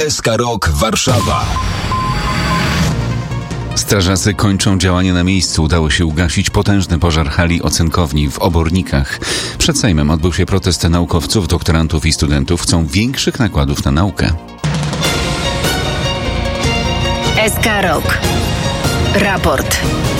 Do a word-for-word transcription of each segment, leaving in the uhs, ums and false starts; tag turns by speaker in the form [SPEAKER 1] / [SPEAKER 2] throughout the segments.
[SPEAKER 1] S K Rock Warszawa.
[SPEAKER 2] Strażacy kończą działanie na miejscu. Udało się ugasić potężny pożar hali ocynkowni w Obornikach. Przed Sejmem odbył się protest naukowców, doktorantów i studentów. Chcą większych nakładów na naukę.
[SPEAKER 3] S K Rock. Raport.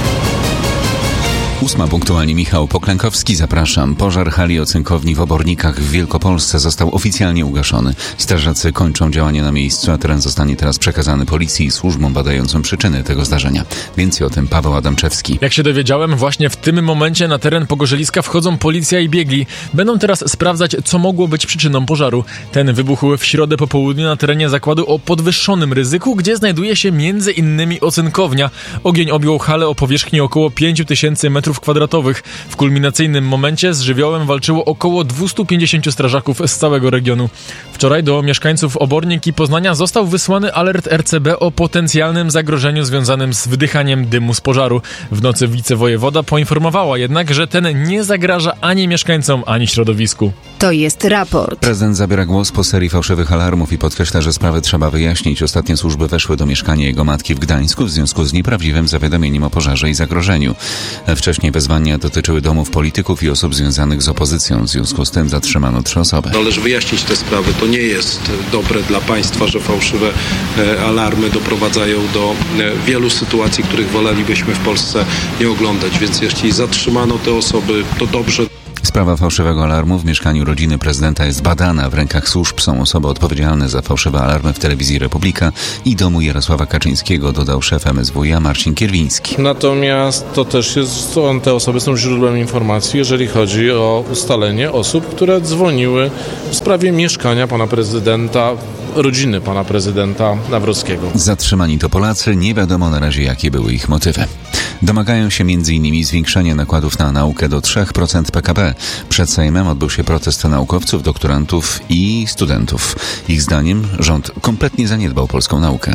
[SPEAKER 2] Ósma punktualnie. Michał Poklękowski, zapraszam. Pożar hali ocynkowni w Obornikach w Wielkopolsce został oficjalnie ugaszony. Strażacy kończą działanie na miejscu, a teren zostanie teraz przekazany policji i służbom badającym przyczyny tego zdarzenia. Więcej o tym Paweł Adamczewski.
[SPEAKER 4] Jak się dowiedziałem, właśnie w tym momencie na teren Pogorzeliska wchodzą policja i biegli. Będą teraz sprawdzać, co mogło być przyczyną pożaru. Ten wybuchł w środę po południu na terenie zakładu o podwyższonym ryzyku, gdzie znajduje się między innymi ocynkownia. Ogień objął halę o powierzchni około pięć tysięcy metrów kwadratowych. W kulminacyjnym momencie z żywiołem walczyło około dwieście pięćdziesiąt strażaków z całego regionu. Wczoraj do mieszkańców Obornik i Poznania został wysłany alert R C B o potencjalnym zagrożeniu związanym z wydychaniem dymu z pożaru. W nocy wicewojewoda poinformowała jednak, że ten nie zagraża ani mieszkańcom, ani środowisku.
[SPEAKER 3] To jest raport.
[SPEAKER 2] Prezydent zabiera głos po serii fałszywych alarmów i podkreśla, że sprawę trzeba wyjaśnić. Ostatnie służby weszły do mieszkania jego matki w Gdańsku w związku z nieprawdziwym zawiadomieniem o pożarze i zagrożeniu. Wcześniej wezwania dotyczyły domów polityków i osób związanych z opozycją. W związku z tym zatrzymano trzy osoby.
[SPEAKER 5] Należy wyjaśnić te sprawy. To nie jest dobre dla państwa, że fałszywe e, alarmy doprowadzają do e, wielu sytuacji, których wolelibyśmy w Polsce nie oglądać. Więc jeśli zatrzymano te osoby, to dobrze.
[SPEAKER 2] Sprawa fałszywego alarmu w mieszkaniu rodziny prezydenta jest badana. W rękach służb są osoby odpowiedzialne za fałszywe alarmy w telewizji Republika i domu Jarosława Kaczyńskiego, dodał szef M S W iA Marcin Kierwiński.
[SPEAKER 6] Natomiast to też jest, to, te osoby są źródłem informacji, jeżeli chodzi o ustalenie osób, które dzwoniły w sprawie mieszkania pana prezydenta, rodziny pana prezydenta Nawrockiego.
[SPEAKER 2] Zatrzymani to Polacy, nie wiadomo na razie, jakie były ich motywy. Domagają się między innymi zwiększenia nakładów na naukę do trzy procent P K B. Przed Sejmem odbył się protest naukowców, doktorantów i studentów. Ich zdaniem rząd kompletnie zaniedbał polską naukę.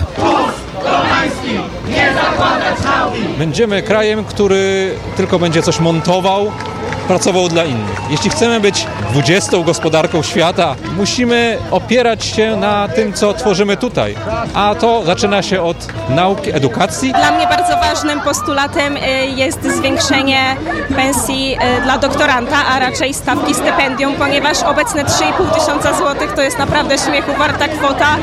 [SPEAKER 7] Będziemy krajem, który tylko będzie coś montował, pracował dla innych. Jeśli chcemy być dwudziestą gospodarką świata, musimy opierać się na tym, co tworzymy tutaj. A to zaczyna się od nauki, edukacji.
[SPEAKER 8] Dla mnie bardzo ważnym postulatem jest zwiększenie pensji dla doktoranta, a raczej stawki stypendium, ponieważ obecne trzy i pół tysiąca złotych to jest naprawdę śmiechu warta kwota.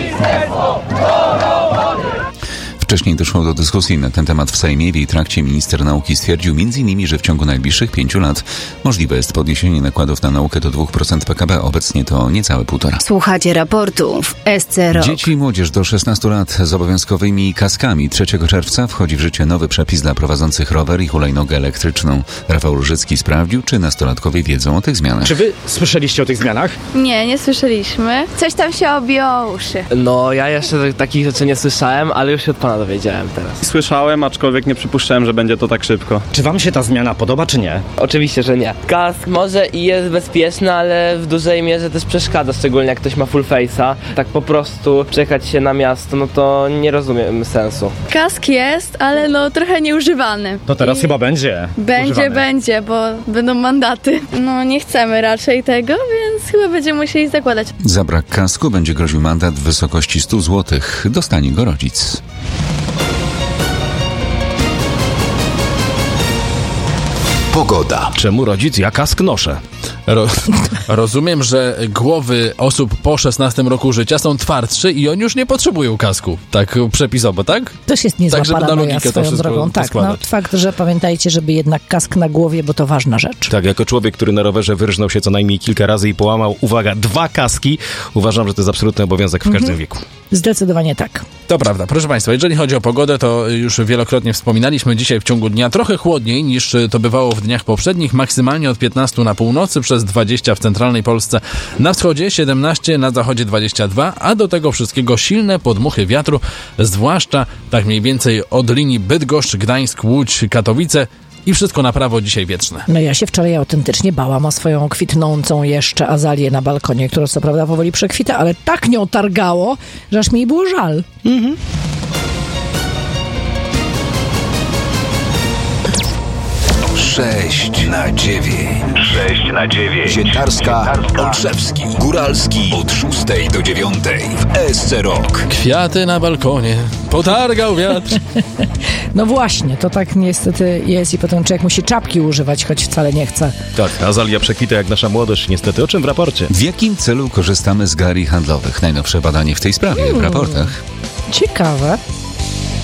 [SPEAKER 2] Wcześniej doszło do dyskusji na ten temat w Sejmie. W jej trakcie minister nauki stwierdził między innymi, że w ciągu najbliższych pięciu lat możliwe jest podniesienie nakładów na naukę do dwa procent P K B. Obecnie to niecałe półtora.
[SPEAKER 3] Słuchacie raportu w S C Rock.
[SPEAKER 2] Dzieci i młodzież do szesnastu lat z obowiązkowymi kaskami. trzeciego czerwca wchodzi w życie nowy przepis dla prowadzących rower i hulajnogę elektryczną. Rafał Różycki sprawdził, czy nastolatkowie wiedzą o tych zmianach.
[SPEAKER 9] Czy wy słyszeliście o tych zmianach?
[SPEAKER 10] Nie, nie słyszeliśmy. Coś tam się obiło uszy.
[SPEAKER 11] No, ja jeszcze takich rzeczy nie słyszałem, ale już się od pana dowiedziałem teraz.
[SPEAKER 12] Słyszałem, aczkolwiek nie przypuszczałem, że będzie to tak szybko.
[SPEAKER 9] Czy wam się ta zmiana podoba, czy nie?
[SPEAKER 11] Oczywiście, że nie. Kask może i jest bezpieczny, ale w dużej mierze też przeszkadza, szczególnie jak ktoś ma full face'a. Tak po prostu przejechać się na miasto, no to nie rozumiem sensu.
[SPEAKER 10] Kask jest, ale no trochę nieużywany.
[SPEAKER 9] To teraz I... chyba będzie.
[SPEAKER 10] Będzie,
[SPEAKER 9] używany.
[SPEAKER 10] będzie, bo będą mandaty. No nie chcemy raczej tego, więc chyba będziemy musieli zakładać.
[SPEAKER 2] Za brak kasku będzie groził mandat w wysokości stu złotych. Dostanie go rodzic.
[SPEAKER 1] Pogoda.
[SPEAKER 13] Czemu rodzic? Ja kask noszę. Ro- rozumiem, że głowy osób po szesnastym roku życia są twardsze i oni już nie potrzebują kasku. Tak przepisowo, tak?
[SPEAKER 14] Też jest niezła
[SPEAKER 13] tak,
[SPEAKER 14] paranoja swoją drogą. Tak, no, fakt, że pamiętajcie, żeby jednak kask na głowie, bo to ważna rzecz.
[SPEAKER 13] Tak, jako człowiek, który na rowerze wyrżnął się co najmniej kilka razy i połamał, uwaga, dwa kaski, uważam, że to jest absolutny obowiązek w każdym mhm. wieku.
[SPEAKER 14] Zdecydowanie tak.
[SPEAKER 13] To prawda. Proszę Państwa, jeżeli chodzi o pogodę, to już wielokrotnie wspominaliśmy. Dzisiaj w ciągu dnia trochę chłodniej niż to bywało w dniach poprzednich. Maksymalnie od piętnastu na północy, przez dwadzieścia w centralnej Polsce, na wschodzie siedemnaście, na zachodzie dwadzieścia dwa, a do tego wszystkiego silne podmuchy wiatru, zwłaszcza tak mniej więcej od linii Bydgoszcz, Gdańsk, Łódź, Katowice. I wszystko na prawo dzisiaj wietrzne.
[SPEAKER 14] No ja się wczoraj autentycznie bałam o swoją kwitnącą jeszcze azalię na balkonie, która co prawda powoli przekwita, ale tak nią targało, że aż mi było żal. Mhm.
[SPEAKER 1] sześć na dziewięć. sześć na dziewięć. Ziętarska, Olszewski, Góralski od szóstej do dziewiątej w E S C Rock.
[SPEAKER 13] Kwiaty na balkonie, potargał wiatr.
[SPEAKER 14] No właśnie, to tak niestety jest i potem człowiek musi czapki używać, choć wcale nie chce.
[SPEAKER 15] Tak, azalia przekwita jak nasza młodość, niestety. O czym w raporcie?
[SPEAKER 2] W jakim celu korzystamy z galerii handlowych? Najnowsze badanie w tej sprawie w raportach.
[SPEAKER 14] Ciekawe.